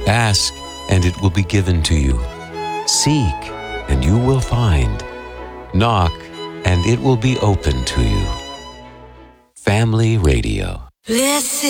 Ask, and it will be given to you. Seek, and you will find. Knock, and it will be open to you. Family Radio. Listen.